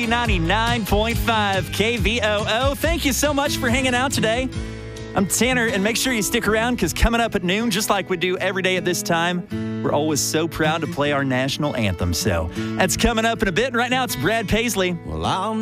99.5 KVOO. Thank you so much for hanging out today. I'm Tanner, and make sure you stick around because coming up at noon, just like we do every day at this time, we're always so proud to play our national anthem. So that's coming up in a bit. And right now, it's Brad Paisley. Well,